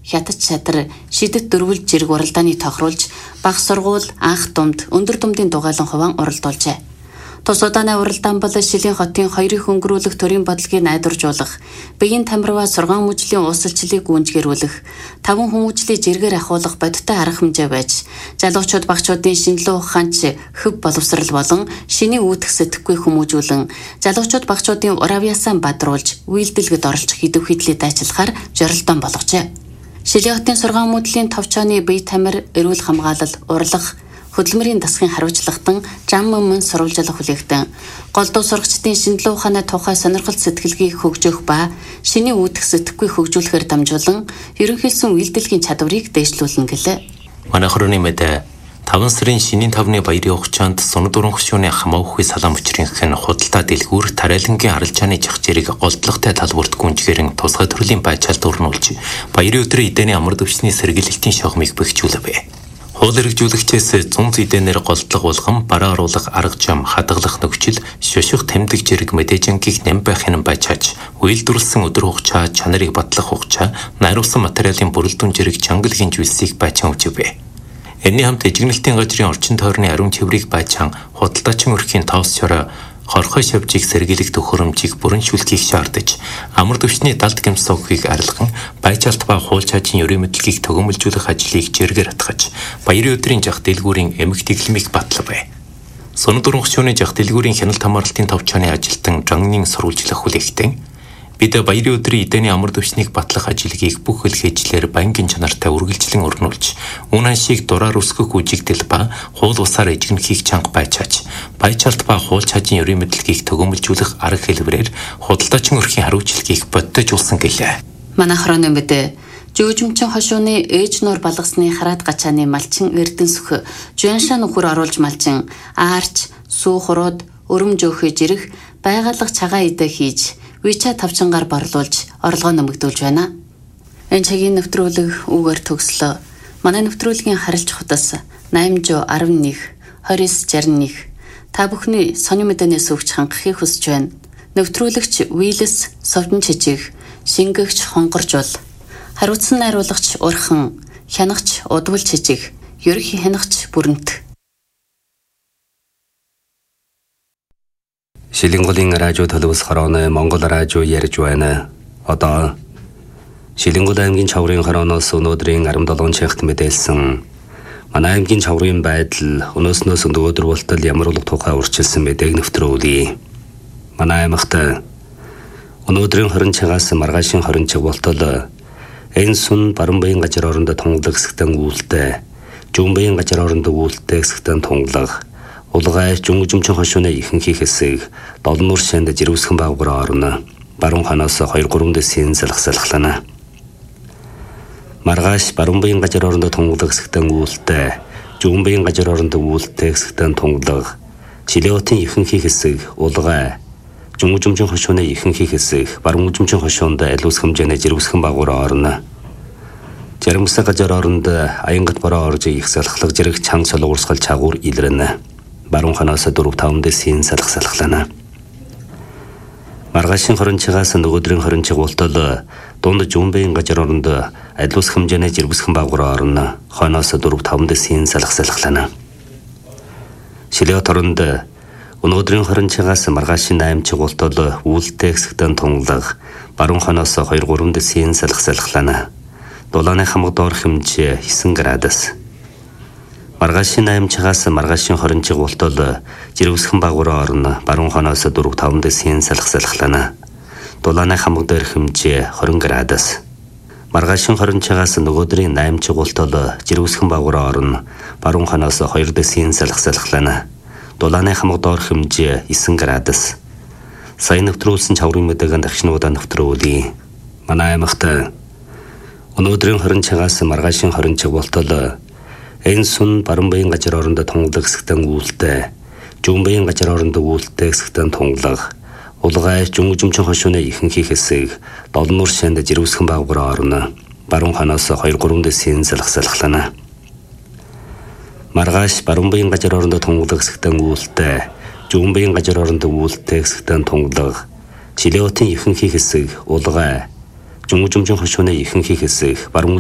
хятад чадар, шидэт дөрвөл жирэг уралдааны тохируулж, бага сургууль, анх думд, өндөр думдын дугаалan хуван уралдуулжээ. Тус удааны уралдаан бол Шилийн хотын хоёрыг өнгөрүүлэх төрийн бодлогыг найдваржуулах, биеийн тамирваа сургаан мужлийн уусалчлалыг гүйцэтгэрүүлэх, 5 хүмүүжлийг жиргээр ахуулах бодиттой арга хэмжээ байж, залуучууд багчуудын шинжилгээ ухаанч хөв боловсрал болон шинийн үүдэх сэтгэхгүй хүмүүжүүлэн, залуучууд багчуудын уравьяасаа бадруулж, үйлдэлгэд оролцох идэвхийдлийг дайчилахаар зорилтон болгожээ. Шилийн хотын сургаан мужлийн товчооны бие тамир, эрүүл хамгаалал, урлах, хөдөлмөрийн дасгын хариуцлагатан жам мөн сурвалжлах хүлээгтэн голдуу сурагчдын шинжилгээ ухааны тухай сонирхол сэтгэлгийг хөгжөөх ба шинийн үүдэх сэтгэхгүй хөгжүүлэхээр дамжуулан ерөнхийлсөн үйлдэлгийн чадварыг дээшлүүлнэ гэлээ. Манай хорооны мэдээ 5 сарын шинийн 5-ны баярын хугацаанд Сунад уран хөшөөний хамаа үхий салаан мөчрийнх нь худалдаа дэлгүүр тариалангийн аралжааны жагчирыг голдлоготой талбарт гүнжгэрэн тусгай төрлийн байцаалд өрнүүлж баярын өдрийн эдэний амар дэвшний сэргийлэлтийн шогмыг бэхжүүлвэ. Хууль хэрэгжүүлэгчээс зүүн эдэнээр голдлого болгон бараа оруулах арга зам хадгалах нөхцөл шоших тэмдэг жирэг мэдээжингийг нэм байхын байчааж үйлдвэрлэсэн өдөр хугацаа чанарыг батлах хугацаа найруулсан материалын бүрэлдэхүүн жирэг чангалгийн зүйлсийг байчаан өгчвэ. Энэний хамт эжигнэлтийн газрын орчин тойрны ариун цэврийг байчаан худалдаачин өрхийн тоос чороо хорхой шавжийг сэргийлэх төхөөрөмжийг бүрэн шүлхийг шаардаж амар дэвшний далд гэмсоохыг арилган байцаалт ба хууль чаажийн ерийн мэдлэгийг төгөөмөлжүүлэх ажлыг жиргээр хатгаж баярын өдрийн жах дэлгүүрийн эмх тэглэмийг батлав. Сунад уран хөшөөний жах дэлгүүрийн хяналт хамгаалалтын товчооны ажилтан Жаннын сурвалжлах хүлээгтэн бид баярын өдрийн эдэний амар дэвшнийг батлах ажлыг бүх хэлхээжлэр банкын чанартай үргэлжлэн өрнүүлж үн ханшийг дураар өсгөх үжигдэл ба хууль усаар эжигнэхийг чанга байчааж байцаалт ба хууль чаажийн ерийн мэдлэгийг төгөөмөлжүүлэх арга хэлбэрээр худалдаачин өрхийн хариуцлагыг бодтойжуулсан гэлээ. Манай хорооны мэдээ Жүүжмчин хошууны ээж нуур балгасны хараад гачааны малчин эрдэн сүх Жуяншаа нөхөр оруулж малчин аарч сүү хурууд өрөм жөөхөж ирэх байгалах цагаан идэ хийж вича тавчангаар борлуулж орлогоо нэмэгдүүлж байна. Энэ цагийн нэвтрүүлэг үгээр төгслөө. Манай нэвтрүүлгийн харилж хутас 811 2961 та бүхний сони мэдээнээс өгч хангахыг хүсэж байна. Нэвтрүүлэгч Вилс Совдон Чижиг, шингэгч Хонгоржул, хариуцсан найруулагч Урхан, хянагч Удвал Чижиг, ерөнхий хянагч Бүрэнт. Шилийн голын радио төлөвс хорооны Монгол радио ярьж байна. Одоо Шилийн гол аймгийн чаврын хорооноос өнөөдрийн 17 цагт мэдээлсэн манай аймгийн чаврын байдал өнөөснөөс өнөөдөр болтол ямар улаг тухай урьдчилсан мэдээг нэвтрүүлье. Манай аймагт өнөөдрийн 20 цагаас маргаашийн 20 цаг болтол энэ сүн баруун баян газар орондоо тунгалаг хэсэгтэн үүлтэй, зүүн баян газар орондоо үүлтэй хэсэгтэн тунгалаг улгай жүнгжимчин хошууны ихэнхий хэсэг долнуур шанд жирвсхэн баагуур орно. Баруун ханоос 2-3 дэсийн салхалана. Маргааш баруун баян газар орондоо тунгалаг хэсэгтэн үүлтэй, зүүн баян газар орондоо үүлтэй хэсэгтэн тунгалаг, Шилиотын ихэнхий хэсэг улгай жүнгжимчин хошууны ихэнхий хэсэг баруун жимчин хошуунд алиус хэмжээний жирвсхэн баагуур орно. Жармсаг газар орондоо аянгат бороо орж их салхалах зэрэг чанга солонгорсгал чагуур илрэнэ. Баруун ханоос 4-5 дэсийн салхалана. Маргаашийн 20 цагаас нөгөөдрийн 20 цаг болтол дунд зүүн баян газар орондоо алиус хэмжээний жирвсхэн баагуур орно. Хойноос 4-5 дэсийн салхалана. Шилиот оронд өнөөдрийн 20 цагаас маргаашийн 8 цаг болтол үүлтэй хэсэгтэн тунгалаг баруун ханоос 2-3 дэсийн салхалана. Дулааны хамаг доор хэмжээ 9 градус. Маргаашийн 8 цагаас маргаашийн 20 цаг болтол жирвсхэн баагуур орно. Баруун ханоос 4-5 дэсийн салхалана. Дулааны хамаг доор хэмжээ 20 градус. Маргаашийн 20 цагаас нөгөөдрийн 8 цаг болтол жирвсхэн баагуур орно. Баруун ханоос 2 дэсийн салхалана. Дулааны хамаг доор хэмжээ 9 градус. Сайн нэвтрүүлсэн чаврын мэдээг дахинудаа нэвтрүүлье. Манай аймагт өнөөдрийн 20 цагаас маргаашийн 20 цаг болтол энэ сүн баруун баян газар орондоо тунгалаг хэсэгтэн үүлтэй, зүүн баян газар орондоо үүлтэй хэсэгтэн тунгалаг, улгай жүнгжимчин хошууны ихэнхий хэсэг долнуур шанд жирвсхэн баагуур орно. Баруун ханоос 2-3 дэсийн салхалана. Маргааш баруун баян газар орондоо тунгалаг хэсэгтэн үүлтэй, зүүн баян газар орондоо үүлтэй хэсэгтэн тунгалаг, Шилиотын ихэнхий хэсэг улгай жүнгжимчин хошууны ихэнхий хэсэг баруун